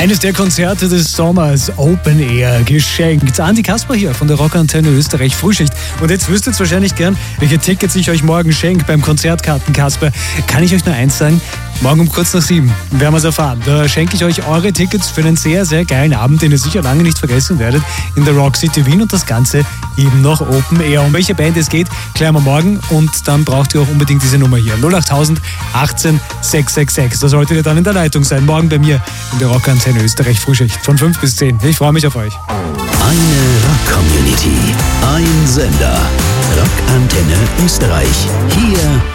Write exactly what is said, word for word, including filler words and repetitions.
Eines der Konzerte des Sommers, Open Air, geschenkt. Andi Kasper hier von der Rockantenne Österreich Frühschicht. Und jetzt wüsstet ihr wahrscheinlich gern, welche Tickets ich euch morgen schenke beim Konzertkarten Kasper. Kann ich euch nur eins sagen? Morgen um kurz nach sieben werden wir es erfahren. Da schenke ich euch eure Tickets für einen sehr, sehr geilen Abend, den ihr sicher lange nicht vergessen werdet, in der Rock City Wien, und das Ganze eben noch Open Air. Um welche Band es geht, klären wir morgen, und dann braucht ihr auch unbedingt diese Nummer hier. null acht null null achtzehn sechs sechs sechs. Da solltet ihr dann in der Leitung sein. Morgen bei mir in der Rockantenne Österreich Frühschicht von fünf bis zehn. Ich freue mich auf euch. Eine Rock-Community, ein Sender. Rockantenne Österreich. Hier